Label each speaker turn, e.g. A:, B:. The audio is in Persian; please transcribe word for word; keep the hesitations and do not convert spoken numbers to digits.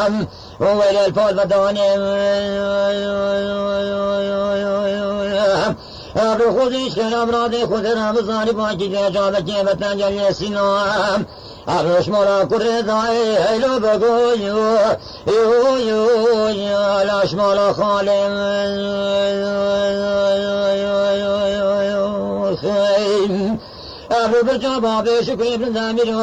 A: وويل الفوز بدوني ابر خودش کنم راده خود رمضانی باکی جابه که بتنجل سینام ابرش مرا کره دای هیلو بگو یو یو یو یو لاش مالا خالم خیم ابر برجا بابه شکر ابن زمیر